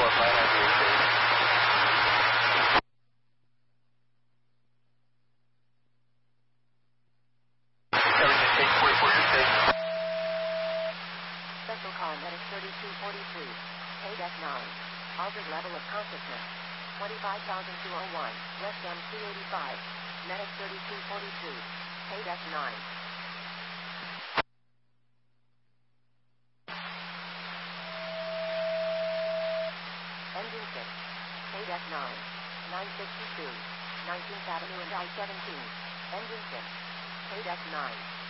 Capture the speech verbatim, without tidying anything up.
four, flight I D. Everything, eight forty-four, you're safe. Special call medic thirty-two forty-three. K nine. Altered level of consciousness. twenty-five thousand two oh one. West M three eighty-five. Medic thirty-two forty-two. K nine. Engine six. K nine. nine sixty-two. nineteenth Avenue and I seventeen. Engine six. K nine.